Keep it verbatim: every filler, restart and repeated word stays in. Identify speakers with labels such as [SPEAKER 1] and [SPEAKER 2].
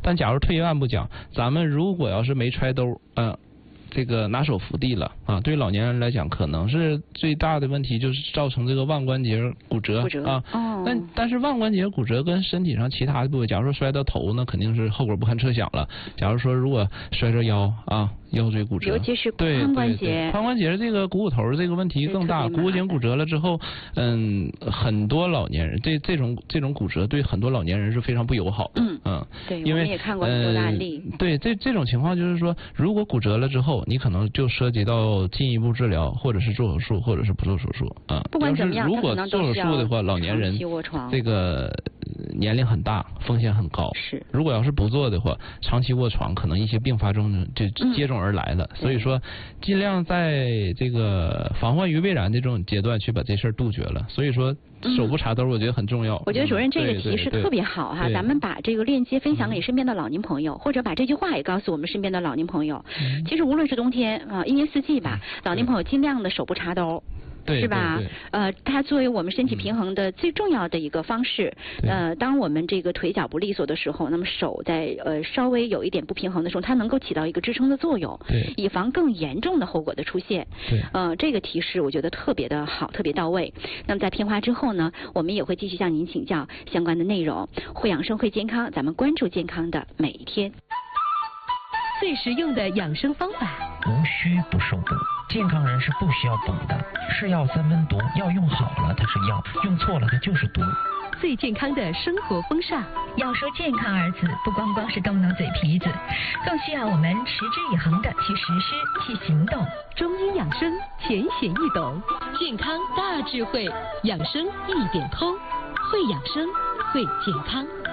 [SPEAKER 1] 但假如退一万步讲，咱们如果要是没揣兜，嗯、呃。这个拿手扶地了啊，对老年人来讲，可能是最大的问题就是造成这个腕关节骨折, 骨折啊。哦。但但是腕关节骨折跟身体上其他的部位，假如说摔到头呢，肯定是后果不堪设想了。假如说如果摔着腰啊，腰椎骨折，
[SPEAKER 2] 尤其是髋关节，
[SPEAKER 1] 对对对髋关节这个股骨头这个问题更大。股骨颈骨折了之后，嗯，很多老年人这这种这种骨折对很多老年人是非常不友好的。
[SPEAKER 2] 嗯
[SPEAKER 1] 嗯，
[SPEAKER 2] 对，
[SPEAKER 1] 因为
[SPEAKER 2] 我们也看过很多的案例。
[SPEAKER 1] 呃、对，这这种情况就是说，如果骨折了之后，你可能就涉及到进一步治疗，或者是做手术，或者是不做手术啊。
[SPEAKER 2] 不管怎么样，
[SPEAKER 1] 如果做手术的话，老年人这个年龄很大，风险很高。
[SPEAKER 2] 是。
[SPEAKER 1] 如果要是不做的话，长期卧床，可能一些并发症就接踵而来了。嗯、所以说，尽量在这个防患于未然的这种阶段去把这事儿杜绝了。所以说，手不插兜，我觉得很重要。
[SPEAKER 2] 我觉得主任这个提示特别好哈，咱们把这个链接分享给身边的老年朋友，或者把这句话也告诉我们身边的老年朋友。嗯、其实无论是冬天啊，一年四季吧，老年朋友尽量的手不插兜。
[SPEAKER 1] 对
[SPEAKER 2] 是吧？
[SPEAKER 1] 对对
[SPEAKER 2] 呃，它作为我们身体平衡的最重要的一个方式。呃，当我们这个腿脚不利索的时候，那么手在呃稍微有一点不平衡的时候，它能够起到一个支撑的作用，
[SPEAKER 1] 对，
[SPEAKER 2] 以防更严重的后果的出现。
[SPEAKER 1] 对，
[SPEAKER 2] 呃，这个提示我觉得特别的好，特别到位。那么在片花之后呢，我们也会继续向您请教相关的内容。会养生会健康，咱们关注健康的每一天。最实用的养生方法，
[SPEAKER 3] 无需不受补。健康人是不需要补的，是药三分毒，药用好了它是药，用错了它就是毒。
[SPEAKER 4] 最健康的生活风尚，
[SPEAKER 5] 要说健康二字，不光光是动动嘴皮子，更需要我们持之以恒的去实施、去行动。
[SPEAKER 4] 中医养生浅显易懂，健康大智慧，养生一点通，会养生，会健康。